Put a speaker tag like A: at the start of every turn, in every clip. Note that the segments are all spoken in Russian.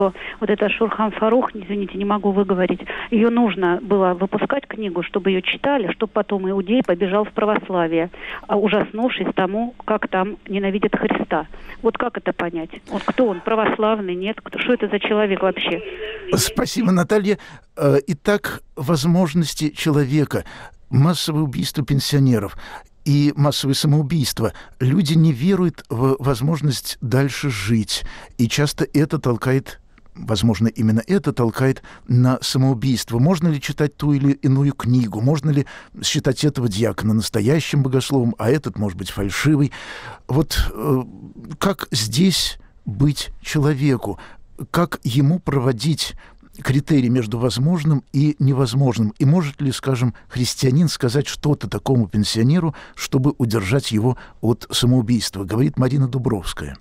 A: Вот эта Шурхан Фарух, извините, не могу выговорить, ее нужно было выпускать книгу, чтобы ее читали, чтобы потом иудей побежал в православие, ужаснувшись тому, как там ненавидят Христа. Вот как это понять? Вот кто он, православный, нет? Что это за человек вообще?
B: Спасибо, Наталья. Итак, возможности человека, массовое убийство пенсионеров и массовые самоубийства. Люди не веруют в возможность дальше жить, и часто это толкает... Возможно, именно это толкает на самоубийство. Можно ли читать ту или иную книгу? Можно ли считать этого диакона настоящим богословом, а этот, может быть, фальшивый? Вот как здесь быть человеку? Как ему проводить критерий между возможным и невозможным? И может ли, скажем, христианин сказать что-то такому пенсионеру, чтобы удержать его от самоубийства? Говорит Марина Дубровская.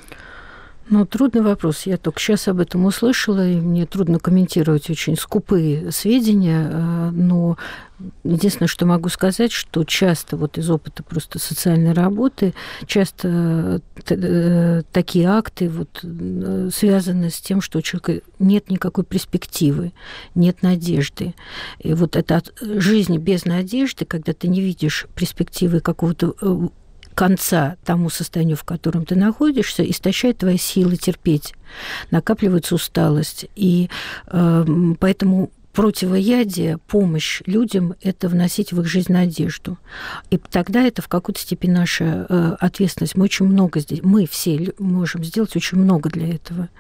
C: Ну, трудный вопрос. Я только сейчас об этом услышала, и мне трудно комментировать очень скупые сведения, но единственное, что могу сказать, что часто вот из опыта просто социальной работы, часто такие акты вот связаны с тем, что у человека нет никакой перспективы, нет надежды. И вот это от жизни без надежды, когда ты не видишь перспективы какого-то конца тому состоянию, в котором ты находишься, истощает твои силы терпеть, накапливается усталость. И поэтому противоядие, помощь людям – это вносить в их жизнь надежду. И тогда это в какой-то степени наша ответственность. Мы очень много здесь, мы все можем сделать очень много для этого.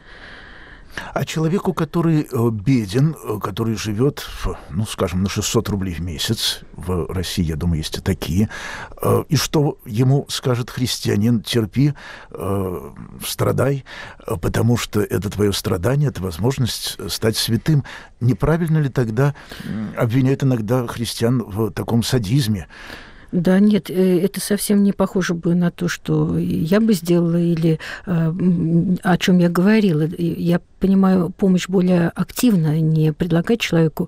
B: А человеку, который беден, который живет, ну, скажем, на 600 рублей в месяц, в России, я думаю, есть и такие, и что ему скажет христианин: терпи, страдай, потому что это твое страдание, это возможность стать святым. Неправильно ли тогда обвиняют иногда христиан в таком садизме?
C: Да, нет, это совсем не похоже бы на то, что я бы сделала или о чем я говорила. Я понимаю, помощь более активно, не предлагать человеку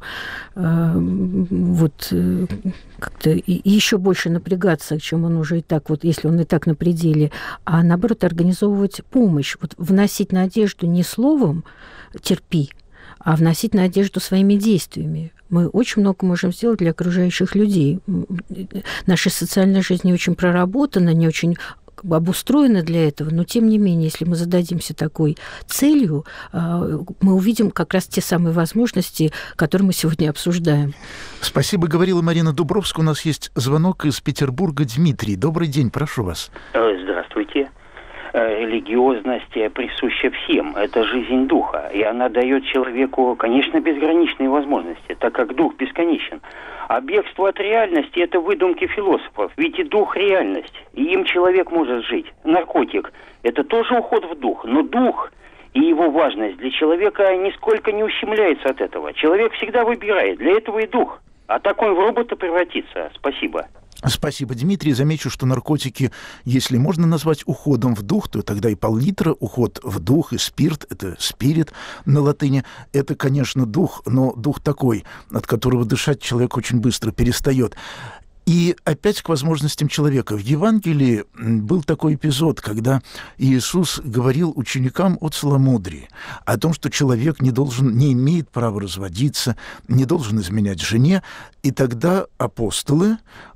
C: вот как-то еще больше напрягаться, чем он уже и так, вот если он и так на пределе, а наоборот организовывать помощь, вот вносить надежду не словом «терпи», а вносить надежду своими действиями. Мы очень много можем сделать для окружающих людей. Наша социальная жизнь не очень проработана, не очень обустроена для этого, но тем не менее, если мы зададимся такой целью, мы увидим как раз те самые возможности, которые мы сегодня обсуждаем.
B: Спасибо, говорила Марина Дубровская. У нас есть звонок из Петербурга. Дмитрий, добрый день, прошу вас.
D: Здравствуйте. Религиозность присуща всем. Это жизнь духа. И она дает человеку, конечно, безграничные возможности, так как дух бесконечен. А бегство от реальности – это выдумки философов. Ведь и дух – реальность. И им человек может жить. Наркотик – это тоже уход в дух. Но дух и его важность для человека нисколько не ущемляется от этого. Человек всегда выбирает. Для этого и дух. А так он в робота превратится. Спасибо.
B: Спасибо, Дмитрий. Замечу, что наркотики, если можно назвать уходом в дух, то тогда и пол-литра уход в дух, и спирт, это спирит на латыни, это, конечно, дух, но дух такой, от которого дышать человек очень быстро перестает. И опять к возможностям человека. В Евангелии был такой эпизод, когда Иисус говорил ученикам о целомудрии, о том, что человек не имеет права разводиться, не должен изменять жене. И тогда апостолы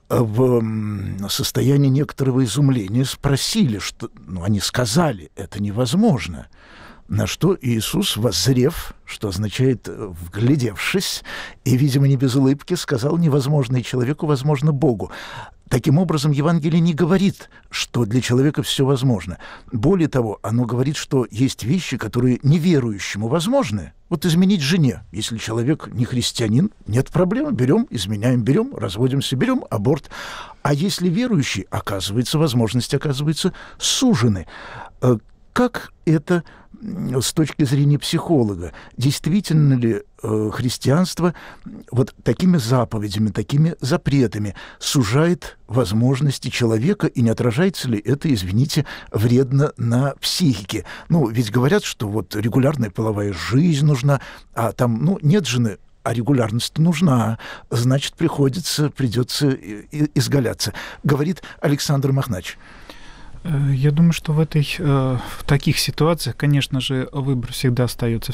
B: в состоянии некоторого изумления спросили, что, они сказали, это невозможно. На что Иисус, воззрев, что означает вглядевшись, и, видимо, не без улыбки, сказал: невозможное человеку возможно Богу. Таким образом, Евангелие не говорит, что для человека все возможно. Более того, оно говорит, что есть вещи, которые неверующему возможны. Вот изменить жене. Если человек не христианин, нет проблем. Берем, изменяем, берем, разводимся, берем аборт. А если верующий, возможности оказываются сужены. Как это с точки зрения психолога? Действительно ли христианство вот такими заповедями, такими запретами сужает возможности человека, и не отражается ли это, извините, вредно на психике? Ведь говорят, что вот регулярная половая жизнь нужна, а там, нет жены, а регулярность нужна, значит, придется изгаляться. Говорит Александр Махнач.
E: Я думаю, что в таких ситуациях, конечно же, выбор всегда остается